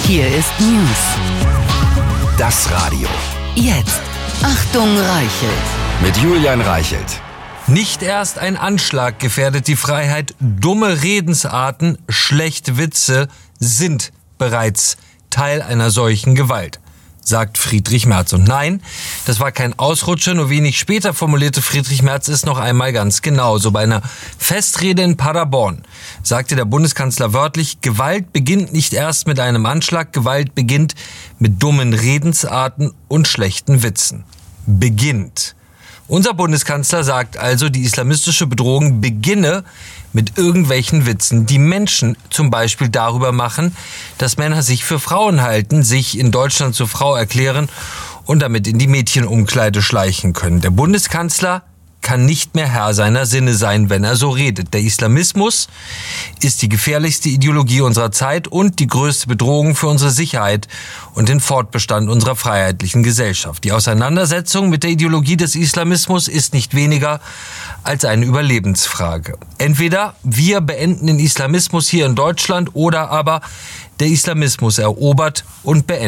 Hier ist News. Das Radio. Jetzt. Achtung, Reichelt. Mit Julian Reichelt. Nicht erst ein Anschlag gefährdet die Freiheit. Dumme Redensarten, schlechte Witze sind bereits Teil einer solchen Gewalt, sagt Friedrich Merz. Und nein, das war kein Ausrutscher, nur wenig später formulierte Friedrich Merz es noch einmal ganz genau. So bei einer Festrede in Paderborn sagte der Bundeskanzler wörtlich: Gewalt beginnt nicht erst mit einem Anschlag, Gewalt beginnt mit dummen Redensarten und schlechten Witzen. Beginnt. Unser Bundeskanzler sagt also, die islamistische Bedrohung beginne mit irgendwelchen Witzen, die Menschen zum Beispiel darüber machen, dass Männer sich für Frauen halten, sich in Deutschland zur Frau erklären und damit in die Mädchenumkleide schleichen können. Der Bundeskanzler kann nicht mehr Herr seiner Sinne sein, wenn er so redet. Der Islamismus ist die gefährlichste Ideologie unserer Zeit und die größte Bedrohung für unsere Sicherheit und den Fortbestand unserer freiheitlichen Gesellschaft. Die Auseinandersetzung mit der Ideologie des Islamismus ist nicht weniger als eine Überlebensfrage. Entweder wir beenden den Islamismus hier in Deutschland oder aber der Islamismus erobert und beendet